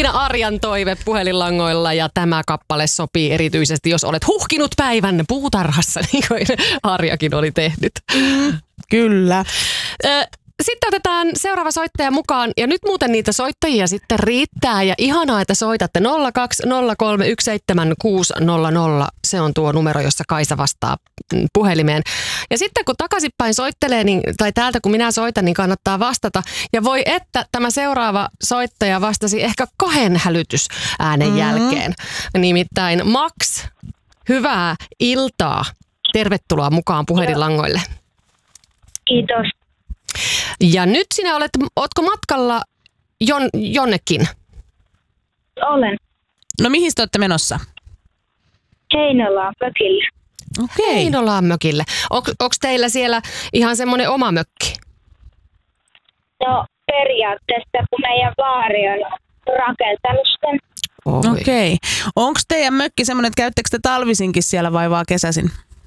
Tiina Arjan toive puhelinlangoilla ja tämä kappale sopii erityisesti, jos olet huhkinut päivän puutarhassa, niin kuin Arjakin oli tehnyt. Kyllä. Sitten otetaan seuraava soittaja mukaan ja nyt muuten niitä soittajia sitten riittää ja ihanaa, että soitatte 020317600. Se on tuo numero, jossa Kaisa vastaa puhelimeen. Ja sitten kun takaisinpäin soittelee, tai täältä kun minä soitan, niin kannattaa vastata. Ja voi että tämä seuraava soittaja vastasi ehkä 2 hälytysäänen jälkeen. Nimittäin Max, hyvää iltaa. Tervetuloa mukaan puhelinlangoille. Kiitos. Ja nyt sinä ootko matkalla jonnekin? Olen. No mihin te olette menossa? Heinolaan mökille. Okei. Heinolaan mökille. Onko teillä siellä ihan semmoinen oma mökki? No periaatteessa, kun meidän vaari on rakentanut sen. Okei. Onko teidän mökki semmoinen, että käyttekö te talvisinkin siellä vai vaan kesäisin?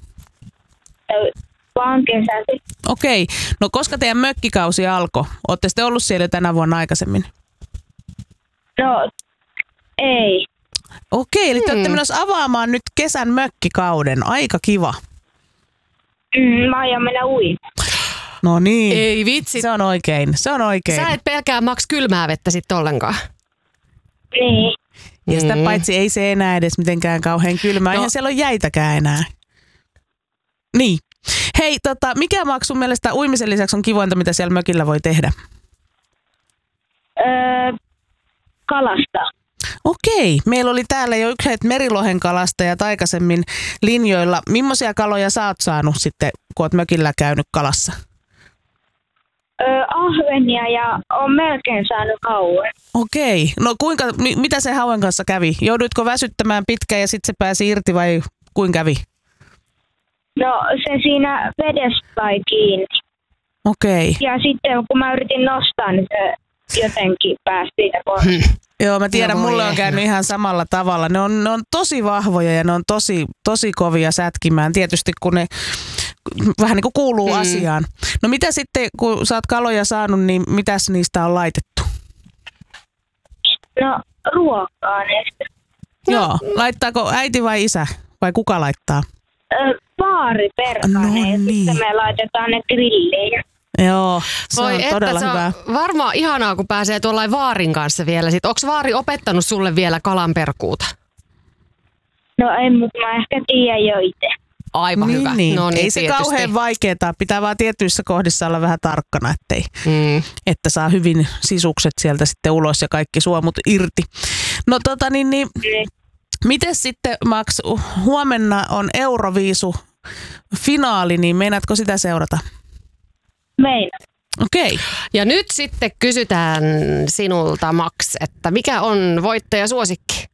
Vaan kesäisin. Okei. No koska teidän mökkikausi alkoi? Ootte sitten ollut siellä tänä vuonna aikaisemmin? No ei. Okei, eli te olette menossa avaamaan nyt kesän mökkikauden. Aika kiva. Mä aion mennä uimaan. No niin. Ei vitsi. Se on oikein. Sä et pelkää Max kylmää vettä sitten ollenkaan. Niin. Ja sitä paitsi ei se enää edes mitenkään kauhean kylmää. Eihän siellä ole jäitäkään enää. Niin. Hei, mikä Max sun mielestä uimisen lisäksi on kivointa, mitä siellä mökillä voi tehdä? Kalastaa. Okei. Meillä oli täällä jo yhdet merilohen kalastajat aikaisemmin linjoilla. Millaisia kaloja sä oot saanut sitten, kun oot mökillä käynyt kalassa? Ahvenia ja on melkein saanut hauen. Okei. No mitä se hauen kanssa kävi? Jouduitko väsyttämään pitkään ja sitten se pääsi irti vai kuinka kävi? No se siinä vedessä sai kiinni. Okei. Ja sitten kun mä yritin nostaa, niin se jotenkin pääsi siitä pois. Joo, mä tiedän, mulle on käynyt ihan samalla tavalla. Ne on tosi vahvoja ja ne on tosi kovia sätkimään. Tietysti kun ne vähän niin kuin kuuluu asiaan. No mitä sitten, kun sä oot kaloja saanut, niin mitäs niistä on laitettu? No ruokaa niistä. Joo, laittaako äiti vai isä? Vai kuka laittaa? Vaari perkane ja sitten me laitetaan ne grilliin. Joo, se Voi on että todella se hyvä. on varmaan ihanaa, kun pääsee tuollain vaarin kanssa vielä. Onko vaari opettanut sulle vielä kalanperkuuta? No en, mutta mä ehkä tiedän jo itse. Aivan hyvä. Niin. No niin, ei se tietysti kauhean vaikeaa. Pitää vaan tietyissä kohdissa olla vähän tarkkana, että saa hyvin sisukset sieltä sitten ulos ja kaikki suomut irti. No mites sitten Max, huomenna on Euroviisu finaali, niin meinaatko sitä seurata? Meinaan. Okei. Ja nyt sitten kysytään sinulta, Max, että mikä on voittajasuosikki?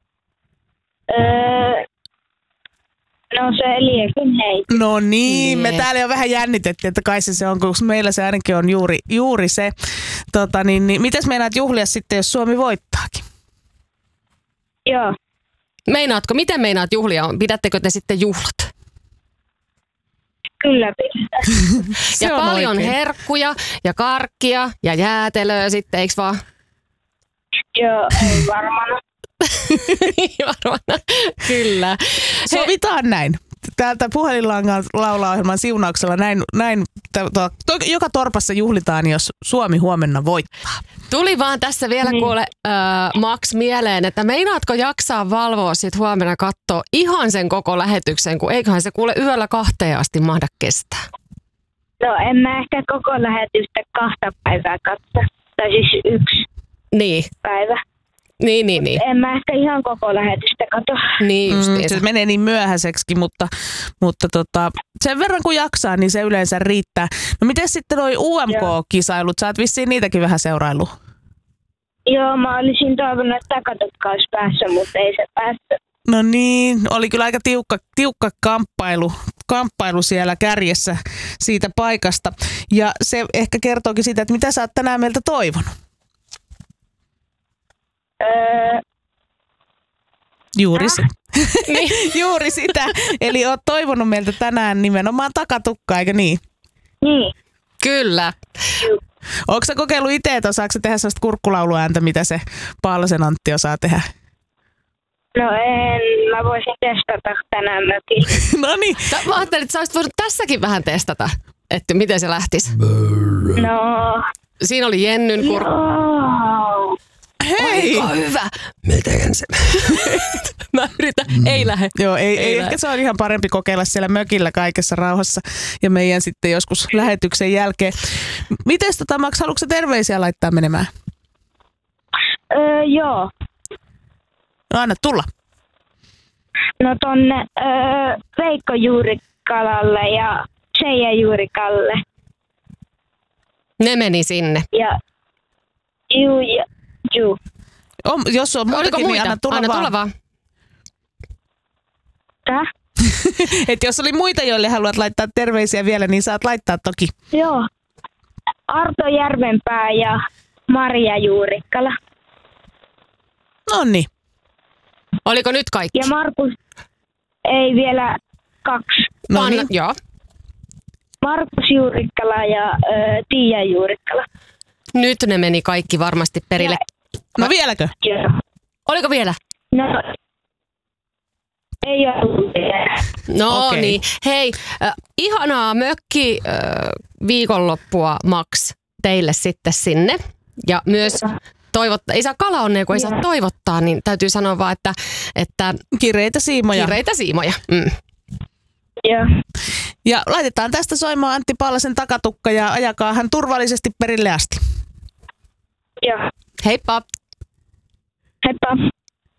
No se liekin heitä. No niin, me täällä jo vähän jännitettiin, että kai se on, koska meillä se ainakin on juuri se. Mites meinaat juhlia sitten, jos Suomi voittaakin? Joo. Miten meinaat juhlia? Pidättekö te sitten juhlat? Kyllä pidetään. Ja paljon herkkuja ja karkkia ja jäätelöä sitten, eikö vaan? Joo, ei varmaan. Varmaan, kyllä. Sovitaan näin. Täältä puhelinlangan laulaohjelman siunauksella näin joka torpassa juhlitaan, jos Suomi huomenna voittaa. Tuli vaan tässä vielä kuule Max mieleen, että meinaatko jaksaa valvoa sit huomenna katsoa ihan sen koko lähetyksen, kun eiköhän se kuule yöllä 2 asti mahda kestää. No en mä ehkä koko lähetystä 2 päivää katso. Tai siis 1 päivä. Niin. En mä ehkä ihan koko lähetystä katso. Niin justiinsa. Se menee niin myöhäiseksi, mutta sen verran kun jaksaa, niin se yleensä riittää. No miten sitten noi UMK-kisailut? Sä oot vissiin niitäkin vähän seuraillut. Joo, mä olisin toivonut, että Takatutka olisi päässä, mutta ei se päässyt. No niin, oli kyllä aika tiukka kamppailu siellä kärjessä siitä paikasta. Ja se ehkä kertookin siitä, että mitä sä oot tänään meiltä toivonut. Juuri sitä. Eli oot toivonut meiltä tänään nimenomaan Takatukkaa, eikö niin? Niin. Kyllä. Onko sä kokeillut itse, että osaako sä tehdä sellaista kurkkulauluääntä, mitä se Paalasen Antti osaa tehdä? No en, mä voisin testata tänään mökillä. No niin. Mä ajattelin, että sä olisit voinut tässäkin vähän testata, että miten se lähtisi. No. Siinä oli Jennyn kurkku. Joo. Hei! Aika hyvä. Miten se? Mä yritän. Ei lähde. Joo, ei ehkä se on ihan parempi kokeilla siellä mökillä kaikessa rauhassa ja meidän sitten joskus lähetyksen jälkeen. Mites Max, haluatko sä terveisiä laittaa menemään? Joo. No anna tulla. No tonne Veikko Juurikkalalle ja Seija Juurikalle. Ne meni sinne. Ja juu. Jos on muitakin, niin anna tulla vaan. Täh? Et jos oli muita, joille haluat laittaa terveisiä vielä, niin saat laittaa toki. Joo. Arto Järvenpää ja Maria Juurikkala. Noniin. Oliko nyt kaikki? Ja Markus, ei vielä 2. Noniin. Joo. Markus Juurikkala ja Tiia Juurikkala. Nyt ne meni kaikki varmasti perille. No vieläkö? Joo. Oliko vielä? No, ei ollut vielä. No Okei. niin. Hei, ihanaa mökki viikonloppua Max teille sitten sinne. Ja myös ei saa kalaonnea, kun ei saa toivottaa, niin täytyy sanoa vaan, että Kireitä siimoja. kireitä siimoja. Mm. Joo. Ja laitetaan tästä soimaan Antti Paalasen Takatukka ja ajakaa hän turvallisesti perille asti. Joo. Heippa! Heippa.